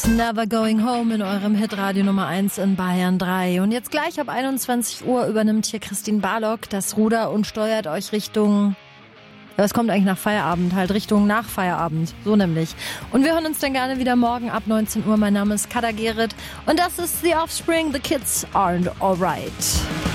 Never Going Home in eurem Hitradio Nummer 1 in Bayern 3. Und jetzt gleich ab 21 Uhr übernimmt hier Christine Barlock das Ruder und steuert euch Richtung, ja, es kommt eigentlich nach Feierabend, halt Richtung nach Feierabend, so nämlich. Und wir hören uns dann gerne wieder morgen ab 19 Uhr. Mein Name ist Kada Gerrit und das ist The Offspring, The Kids Aren't Alright.